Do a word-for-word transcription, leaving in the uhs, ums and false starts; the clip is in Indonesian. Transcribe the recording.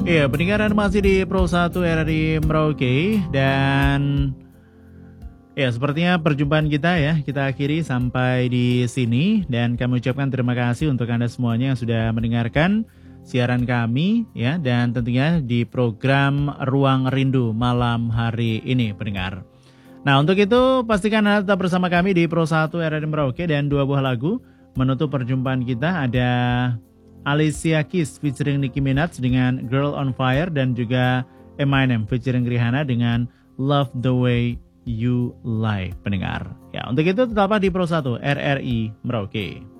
Iya, pendengaran masih di Pro satu R R I Merauke. Dan ya, sepertinya perjumpaan kita ya, kita akhiri sampai di sini. Dan kami ucapkan terima kasih untuk Anda semuanya yang sudah mendengarkan siaran kami ya. Dan tentunya di program Ruang Rindu malam hari ini, pendengar. Nah, untuk itu pastikan Anda tetap bersama kami di Pro satu R R I Merauke. Dan dua buah lagu menutup perjumpaan kita ada Alicia Keys featuring Nicki Minaj dengan Girl on Fire, dan juga Eminem featuring Rihanna dengan Love the Way You Lie, pendengar. Ya, untuk itu tetaplah di Pro satu R R I Merauke.